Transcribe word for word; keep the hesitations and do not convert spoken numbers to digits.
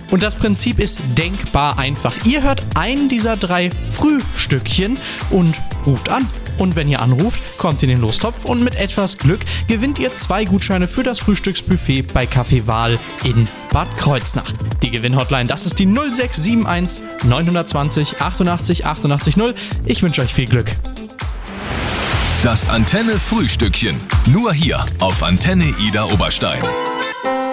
Und das Prinzip ist denkbar einfach. Ihr hört einen dieser drei Frühstückchen und ruft an. Und wenn ihr anruft, kommt in den Lostopf und mit etwas Glück gewinnt ihr zwei Gutscheine für das Frühstücksbuffet bei Café Wahl in Bad Kreuznach. Die Gewinnhotline, das ist die null sechs sieben eins neun zwei null achtundachtzig achtundachtzig null. Ich wünsche euch viel Glück. Das Antenne Frühstückchen. Nur hier auf Antenne Ida Oberstein.